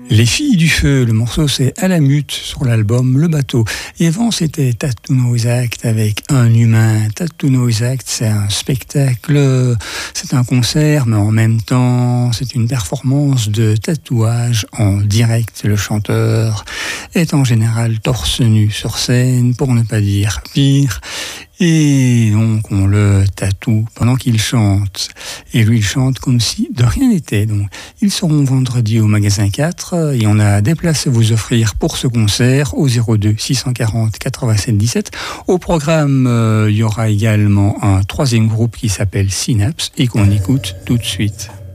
Les filles du feu, le morceau c'est à la mute sur l'album Le Bateau. Et avant c'était Tattoo Noise Act avec un humain. Tattoo Noise Act c'est un spectacle, c'est un concert, mais en même temps c'est une performance de tatouage en direct. Le chanteur est en général torse nu sur scène, pour ne pas dire pire. Et donc on le tatoue pendant qu'il chante. Et lui il chante comme si de rien n'était. Donc ils seront vendredi au magasin 4 et on a des places à vous offrir pour ce concert au 02 640 87 17. Au programme, il y aura également un troisième groupe qui s'appelle Synapse et qu'on écoute tout de suite.